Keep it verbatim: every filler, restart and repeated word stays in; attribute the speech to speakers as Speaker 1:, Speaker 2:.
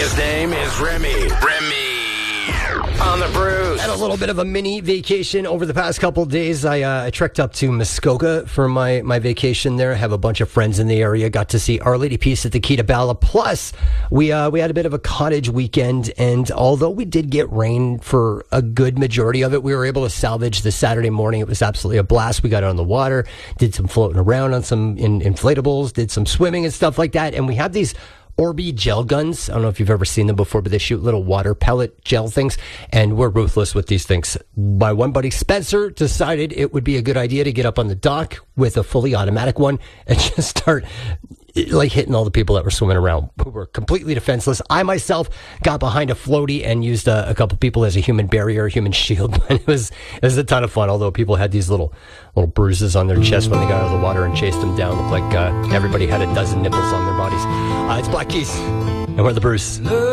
Speaker 1: His name is Remy. Remy on the Brews.
Speaker 2: Had a little bit of a mini vacation over the past couple of days. I, uh, I trekked up to Muskoka for my, my vacation there. I have a bunch of friends in the area. Got to see Our Lady Peace at the Key to Bala. Plus, we uh, we had a bit of a cottage weekend, and although we did get rain for a good majority of it, we were able to salvage the Saturday morning. It was absolutely a blast. We got out on the water, did some floating around on some in, inflatables, did some swimming and stuff like that, and we have these Orby gel guns. I don't know if you've ever seen them before, but they shoot little water pellet gel things, and we're ruthless with these things. My one buddy Spencer decided it would be a good idea to get up on the dock with a fully automatic one and just start like hitting all the people that were swimming around who were completely defenseless. I myself got behind a floaty and used a, a couple people as a human barrier, human shield. But it was it was a ton of fun. Although people had these little little bruises on their chest when they got out of the water and chased them down. Looked like uh, everybody had a dozen nipples on their bodies. Uh, it's Black Keys, and we're the Brews.